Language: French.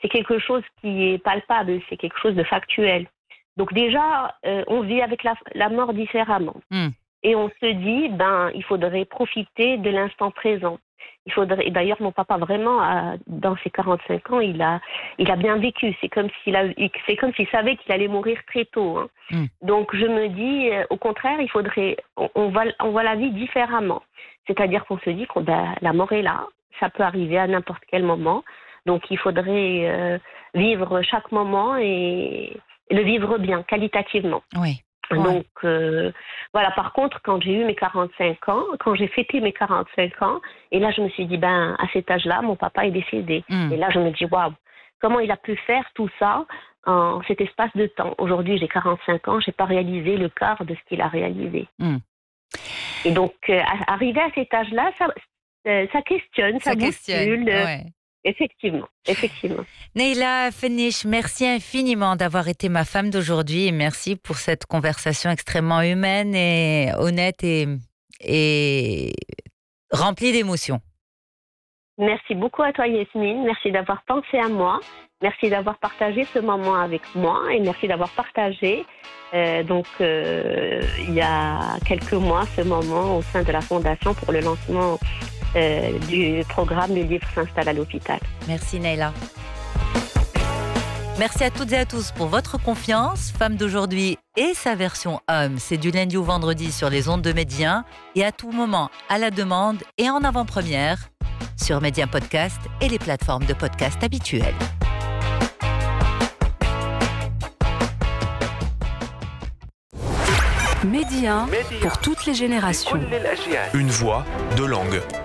c'est quelque chose qui est palpable, c'est quelque chose de factuel. Donc déjà, on vit avec la mort différemment. Et on se dit, il faudrait profiter de l'instant présent. Et d'ailleurs, mon papa, vraiment, dans ses 45 ans, il a bien vécu. C'est comme s'il savait qu'il allait mourir très tôt. Hein. Donc, je me dis, au contraire, on voit la vie différemment. C'est-à-dire qu'on se dit que la mort est là. Ça peut arriver à n'importe quel moment. Donc, il faudrait vivre chaque moment et le vivre bien, qualitativement. Oui. Donc, voilà. Par contre, quand j'ai eu mes 45 ans, quand j'ai fêté mes 45 ans, et là, je me suis dit, à cet âge-là, mon papa est décédé. Et là, je me dis, waouh, comment il a pu faire tout ça en cet espace de temps. Aujourd'hui, j'ai 45 ans, j'ai pas réalisé le quart de ce qu'il a réalisé. Et donc, arriver à cet âge-là, ça questionne, ça bouscule. Ouais. Effectivement. Neila Fenish, merci infiniment d'avoir été ma femme d'aujourd'hui et merci pour cette conversation extrêmement humaine et honnête et remplie d'émotions. Merci beaucoup à toi, Yasmine. Merci d'avoir pensé à moi. Merci d'avoir partagé ce moment avec moi et merci d'avoir partagé il y a quelques mois ce moment au sein de la Fondation pour le lancement du programme Le Livre s'installe à l'hôpital. Merci Neila. Merci à toutes et à tous pour votre confiance. Femme d'aujourd'hui et sa version homme, c'est du lundi au vendredi sur les ondes de Média et à tout moment à la demande et en avant-première sur Média Podcast et les plateformes de podcast habituelles. Média pour toutes les générations. Une voix, deux langues.